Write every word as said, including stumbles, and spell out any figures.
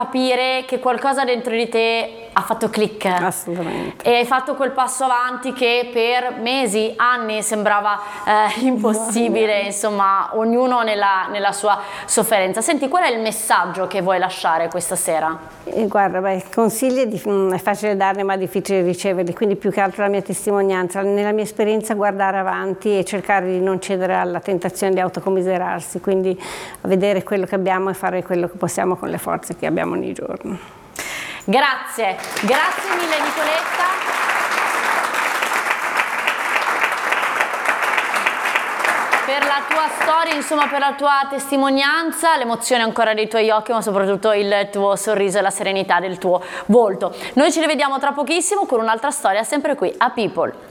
capire che qualcosa dentro di te ha fatto click. Assolutamente. E hai fatto quel passo avanti che per mesi, anni sembrava eh, impossibile, insomma, ognuno nella, nella sua sofferenza. Senti, qual è il messaggio che vuoi lasciare questa sera? E guarda, beh, consigli è, di, è facile darne ma difficile riceverli, quindi più che altro la mia testimonianza, nella mia esperienza guardare avanti e cercare di non cedere alla tentazione di autocommiserarsi, quindi vedere quello che abbiamo e fare quello che possiamo con le forze che abbiamo ogni giorno. Grazie, grazie mille Nicoletta. Per la tua storia, insomma, per la tua testimonianza, l'emozione ancora dei tuoi occhi, ma soprattutto il tuo sorriso e la serenità del tuo volto. Noi ci rivediamo tra pochissimo con un'altra storia, sempre qui a People.